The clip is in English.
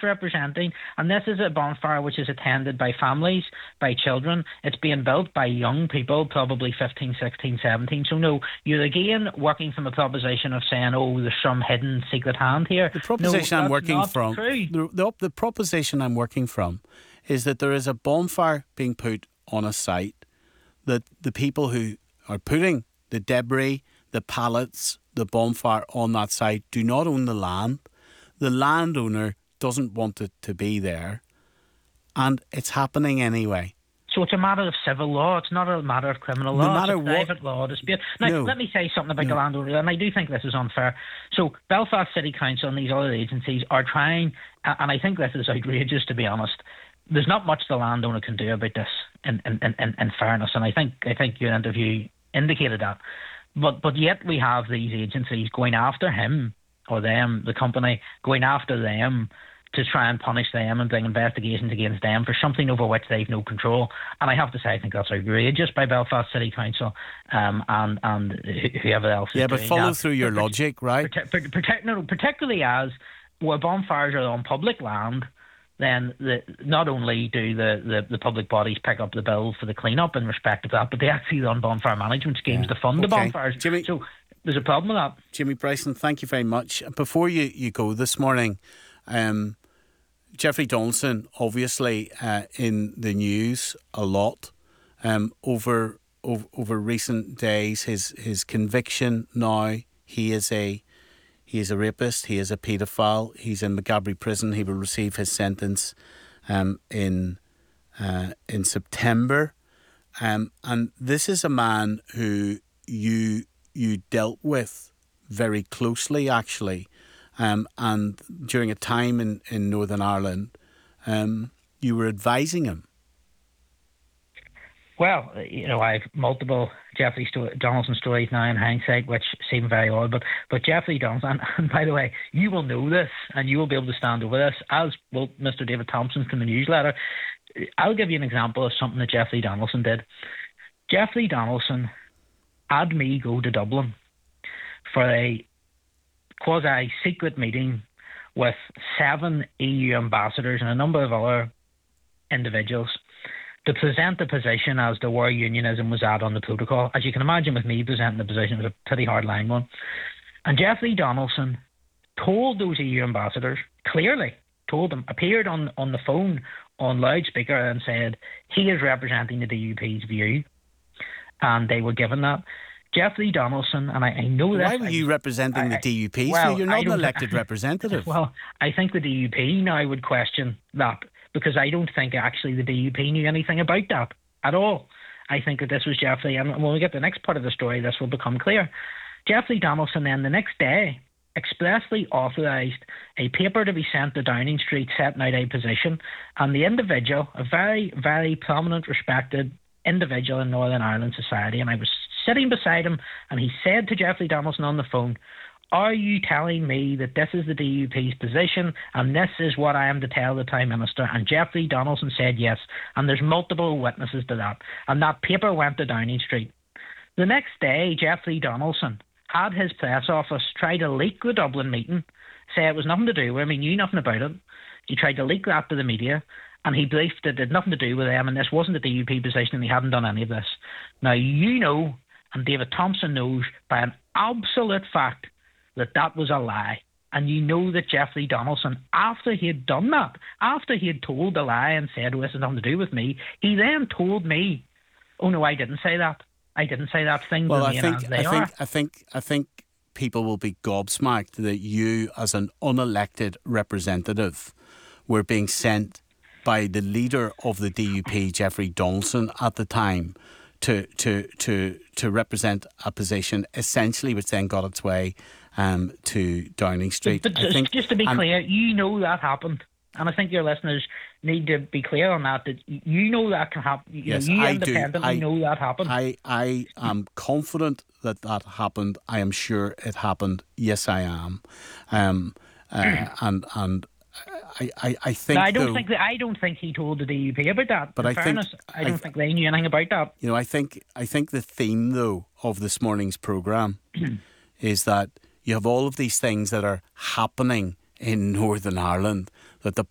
representing, and this is a bonfire which is attended by families, by children. It's being built by young people, probably 15, 16, 17. So no, you're again working from a proposition of saying, oh, there's some hidden secret hand here. The proposition I'm working from, true. The proposition I'm working from is that there is a bonfire being put on a site that the people who are putting the debris, the pallets, the bonfire on that site do not own the land. The landowner doesn't want it to be there, and it's happening anyway. So it's a matter of civil law. It's not a matter of criminal law. It's a private law dispute. Now, let me say something about the landowner, and I do think this is unfair. So Belfast City Council and these other agencies are trying, and I think this is outrageous, to be honest. There's not much the landowner can do about this, in fairness, and I think your interview indicated that. But yet we have these agencies going after him or them, the company, going after them to try and punish them and bring investigations against them for something over which they've no control. And I have to say, I think that's outrageous by Belfast City Council and whoever else. Yeah, but follow through your logic, right? Particularly as where bonfires are on public land, then not only do the public bodies pick up the bill for the clean-up in respect of that, but they actually run bonfire management schemes to fund the bonfires. Jimmy, so there's a problem with that. Jimmy Bryson, thank you very much. Before you go this morning, Jeffrey Donaldson, obviously in the news a lot over recent days. His conviction now, he is a rapist, he is a paedophile, he's in Maghaberry prison. He will receive his sentence in September. And this is a man who you dealt with very closely, actually. And during a time in Northern Ireland, you were advising him. Well, I've multiple Jeffrey Donaldson stories now in hindsight, which seem very odd. But Jeffrey Donaldson, and by the way, you will know this, and you will be able to stand over this, as will Mr. David Thompson from the newsletter. I'll give you an example of something that Jeffrey Donaldson did. Jeffrey Donaldson had me go to Dublin for a quasi-secret meeting with 7 EU ambassadors and a number of other individuals to present the position as to where unionism was at on the protocol. As you can imagine, with me presenting the position, it was a pretty hard line one. And Jeffrey Donaldson told those EU ambassadors, clearly told them, appeared on the phone on loudspeaker and said he is representing the DUP's view, and they were given that. Jeffrey Donaldson, and I know that... Why were you representing the DUP? Well, so you're not an elected representative. Well, I think the DUP now would question that, because I don't think actually the DUP knew anything about that at all. I think that this was Jeffrey, and when we get to the next part of the story, this will become clear. Jeffrey Donaldson then the next day expressly authorised a paper to be sent to Downing Street setting out a position, and the individual, a very, very prominent, respected individual in Northern Ireland society, and I was sitting beside him, and he said to Jeffrey Donaldson on the phone, "Are you telling me that this is the DUP's position and this is what I am to tell the Prime Minister?" And Jeffrey Donaldson said yes, and there's multiple witnesses to that. And that paper went to Downing Street. The next day, Jeffrey Donaldson had his press office try to leak the Dublin meeting, say it was nothing to do with him, he knew nothing about it. He tried to leak that to the media, and he briefed it had nothing to do with them, and this wasn't the DUP position, and he hadn't done any of this. Now, you know, and David Thompson knows by an absolute fact, that was a lie. And you know that Jeffrey Donaldson, after he had done that, after he had told the lie and said, "Oh, this has nothing to do with me," he then told me, "Oh no, I didn't say that. I didn't say that thing." Well, I think people will be gobsmacked that you, as an unelected representative, were being sent by the leader of the DUP, Jeffrey Donaldson, at the time, to represent a position essentially which then got its way to Downing Street. But just to be clear, you know that happened. And I think your listeners need to be clear on that you know that can happen. Yes, you I independently know that happened. I am confident that happened. I am sure it happened. Yes, I am. And I think. Now, I don't think he told the DUP about that. But I don't think they knew anything about that. You know, I think the theme though of this morning's programme is that you have all of these things that are happening in Northern Ireland, that the